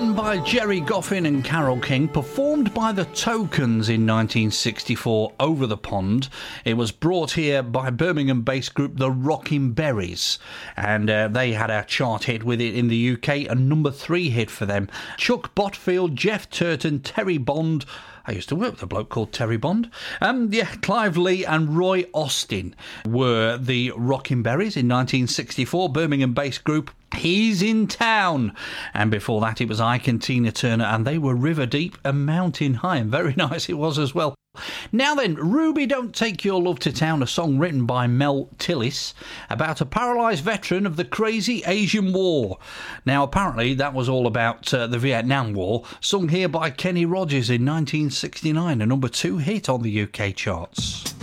written by Jerry Goffin and Carole King, performed by the Tokens in 1964 over the pond. It was brought here by Birmingham-based group The Rockin' Berries, and they had a chart hit with it in the UK, a number 3 hit for them. Chuck Botfield, Jeff Turton, Terry Bond. I used to work with a bloke called Terry Bond. Clive Lee and Roy Austin were the Rockin' Berries in 1964, Birmingham-based group. He's in Town. And before that, it was Ike and Tina Turner, and they were River Deep and Mountain High, and very nice it was as well. Now then, Ruby Don't Take Your Love to Town, a song written by Mel Tillis about a paralysed veteran of the crazy Asian War. Now, apparently, that was all about the Vietnam War, sung here by Kenny Rogers in 1969, a number 2 hit on the UK charts.